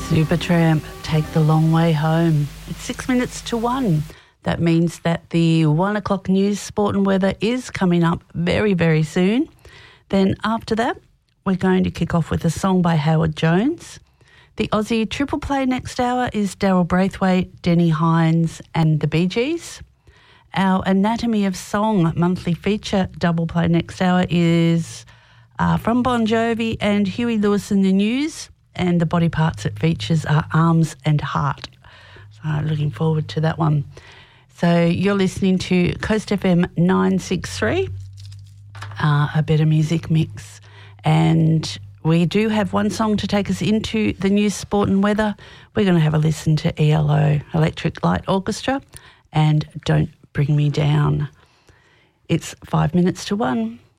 Supertramp, Take the Long Way Home. It's 6 minutes to 1. That means that the 1 o'clock news, sport and weather is coming up very, very soon. Then after that, we're going to kick off with a song by Howard Jones. The Aussie triple play next hour is Daryl Braithwaite, Denny Hines and the Bee Gees. Our Anatomy of Song monthly feature double play next hour is from Bon Jovi and Huey Lewis and the News, and the body parts it features are arms and heart. So looking forward to that one. So you're listening to Coast FM 963, a better music mix. And we do have one song to take us into the news, sport and weather. We're going to have a listen to ELO, Electric Light Orchestra, and Don't Bring Me Down. It's 5 minutes to 1.